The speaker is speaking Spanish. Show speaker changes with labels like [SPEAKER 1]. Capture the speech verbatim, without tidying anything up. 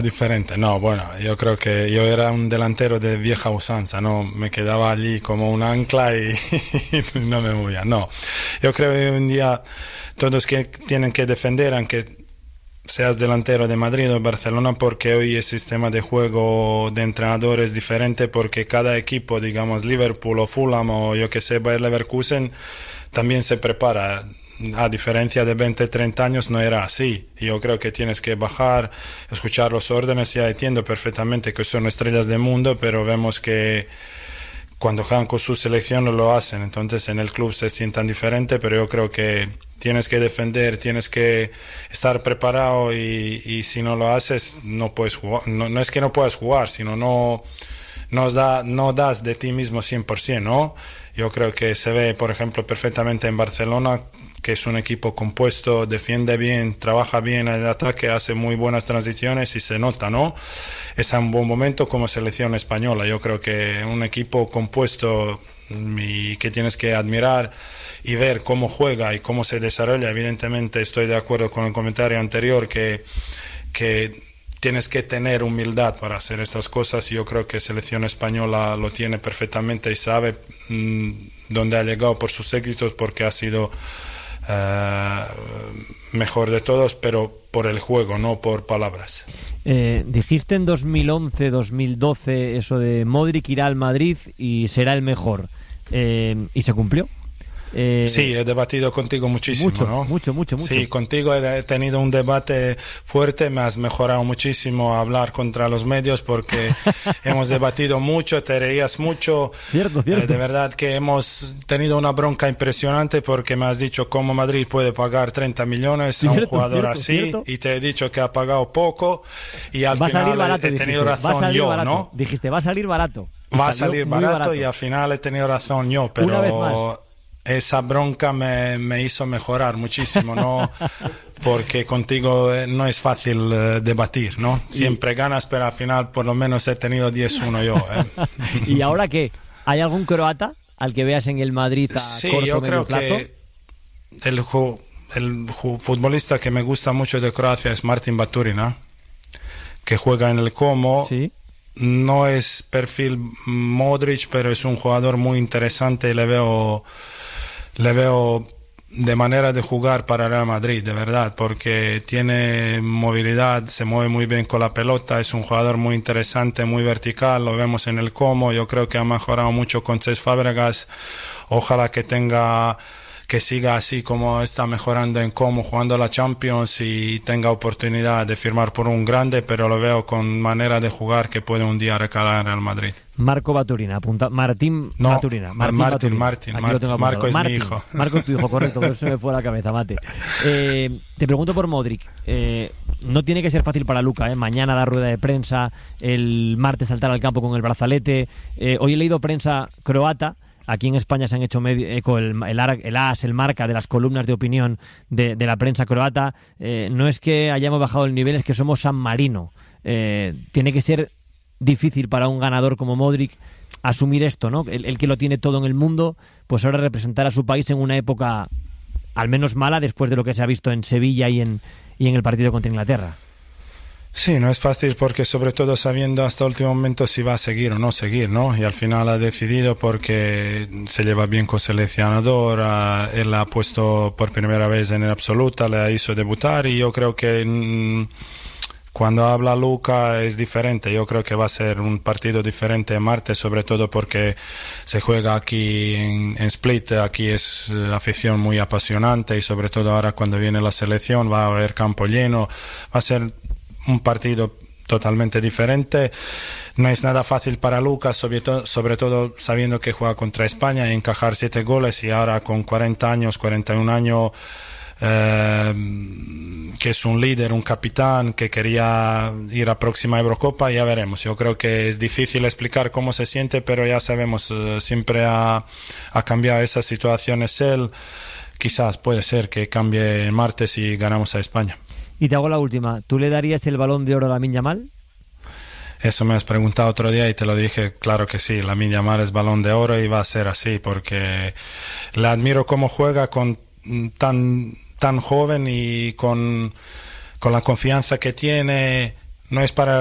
[SPEAKER 1] Diferente, no, bueno, yo creo que yo era un delantero de vieja usanza, no, me quedaba allí como un ancla y, y no me movía, no. Yo creo que hoy en día todos que tienen que defender, aunque seas delantero de Madrid o Barcelona, porque hoy el sistema de juego de entrenador es diferente, porque cada equipo, digamos Liverpool o Fulham o yo que sé, Bayer Leverkusen, también se prepara. A diferencia de veinte, treinta años no era así. Yo creo que tienes que bajar, escuchar los órdenes. Ya entiendo perfectamente que son estrellas del mundo, pero vemos que cuando juegan con su selección no lo hacen. Entonces en el club se sientan diferente, pero yo creo que tienes que defender, tienes que estar preparado y, y si no lo haces no puedes jugar. No, no es que no puedas jugar, sino no, no, da, no das de ti mismo cien por ciento, ¿no? Yo creo que se ve, por ejemplo, perfectamente en Barcelona, que es un equipo compuesto, defiende bien, trabaja bien en el ataque, hace muy buenas transiciones y se nota, ¿no? Es un buen momento como selección española. Yo creo que un equipo compuesto y que tienes que admirar y ver cómo juega y cómo se desarrolla. Evidentemente estoy de acuerdo con el comentario anterior que, que tienes que tener humildad para hacer estas cosas y yo creo que selección española lo tiene perfectamente y sabe mmm, dónde ha llegado por sus éxitos, porque ha sido Uh, mejor de todos, pero por el juego, no por palabras.
[SPEAKER 2] Eh, dijiste en dos mil once, dos mil doce eso de Modric irá al Madrid y será el mejor, eh, y se cumplió. Eh,
[SPEAKER 1] sí, he debatido contigo muchísimo,
[SPEAKER 2] mucho,
[SPEAKER 1] ¿no?
[SPEAKER 2] Mucho, mucho, mucho.
[SPEAKER 1] Sí, contigo he tenido un debate fuerte, me has mejorado muchísimo a hablar contra los medios porque hemos debatido mucho, te reías mucho.
[SPEAKER 2] Cierto, cierto.
[SPEAKER 1] Eh, de verdad que hemos tenido una bronca impresionante porque me has dicho cómo Madrid puede pagar treinta millones cierto, a un jugador
[SPEAKER 2] cierto,
[SPEAKER 1] así
[SPEAKER 2] cierto.
[SPEAKER 1] Y te he dicho que ha pagado poco y al
[SPEAKER 2] va
[SPEAKER 1] final
[SPEAKER 2] a salir barato,
[SPEAKER 1] he, he tenido
[SPEAKER 2] dijiste,
[SPEAKER 1] razón
[SPEAKER 2] va a salir
[SPEAKER 1] yo,
[SPEAKER 2] barato.
[SPEAKER 1] ¿no?
[SPEAKER 2] Dijiste, va a salir barato. Y
[SPEAKER 1] va a salir barato,
[SPEAKER 2] barato
[SPEAKER 1] y al final he tenido razón yo, pero...
[SPEAKER 2] Una vez más.
[SPEAKER 1] Esa bronca me, me hizo mejorar muchísimo, ¿no? Porque contigo no es fácil uh, debatir, ¿no? Siempre y... ganas, pero al final por lo menos he tenido diez uno yo. ¿eh?
[SPEAKER 2] ¿Y ahora qué? ¿Hay algún croata al que veas en el Madrid a
[SPEAKER 1] sí,
[SPEAKER 2] corto
[SPEAKER 1] yo
[SPEAKER 2] medio
[SPEAKER 1] creo
[SPEAKER 2] plazo?
[SPEAKER 1] Que el, ju- el ju- futbolista que me gusta mucho de Croacia es Martin Baturina, que juega en el Como.
[SPEAKER 2] Sí.
[SPEAKER 1] No es perfil Modric, pero es un jugador muy interesante y le veo... Le veo de manera de jugar para Real Madrid, de verdad, porque tiene movilidad, se mueve muy bien con la pelota, es un jugador muy interesante, muy vertical, lo vemos en el Como, yo creo que ha mejorado mucho con Cesc Fábregas, ojalá que tenga... que siga así como está mejorando en Como, jugando la Champions y tenga oportunidad de firmar por un grande, pero lo veo con manera de jugar que puede un día recalar en el Madrid.
[SPEAKER 2] Marco Baturina, apunta, Martín
[SPEAKER 1] no,
[SPEAKER 2] Baturina.
[SPEAKER 1] Martín, Martín, Martín, Martín Marco es
[SPEAKER 2] Martín,
[SPEAKER 1] mi hijo.
[SPEAKER 2] Marco es tu hijo, correcto, por eso se me fue a la cabeza, mate. Eh, te pregunto por Modric. Eh, no tiene que ser fácil para Luka, ¿eh? Mañana la rueda de prensa, el martes saltar al campo con el brazalete. Eh, hoy he leído prensa croata. Aquí en España se han hecho eco el, el, el as, el marca de las columnas de opinión de, de la prensa croata. Eh, no es que hayamos bajado el nivel, es que somos San Marino. Eh, tiene que ser difícil para un ganador como Modric asumir esto, ¿no? El, el que lo tiene todo en el mundo, pues ahora representar a su país en una época al menos mala después de lo que se ha visto en Sevilla y en, y en el partido contra Inglaterra.
[SPEAKER 1] Sí, no es fácil porque sobre todo sabiendo hasta el último momento si va a seguir o no seguir, ¿no? Y al final ha decidido porque se lleva bien con seleccionador, uh, él ha puesto por primera vez en el absoluta, le hizo debutar y yo creo que mmm, cuando habla Luka es diferente. Yo creo que va a ser un partido diferente en martes, sobre todo porque se juega aquí en, en Split, aquí es uh, afición muy apasionante y sobre todo ahora cuando viene la selección va a haber campo lleno, va a ser un partido totalmente diferente. No es nada fácil para Lucas, sobre, to- sobre todo sabiendo que juega contra España y encajar siete goles y ahora con cuarenta años, cuarenta y un años, eh, que es un líder, un capitán que quería ir a próxima Eurocopa, ya veremos. Yo creo que es difícil explicar cómo se siente, pero ya sabemos, eh, siempre ha, ha cambiado esas situaciones él. Quizás puede ser que cambie el martes y ganamos a España.
[SPEAKER 2] Y te hago la última. ¿Tú le darías el Balón de Oro a Lamine Yamal?
[SPEAKER 1] Eso me has preguntado otro día y te lo dije, claro que sí. Lamine Yamal es Balón de Oro y va a ser así porque le admiro cómo juega con tan tan joven y con, con la confianza que tiene. no es para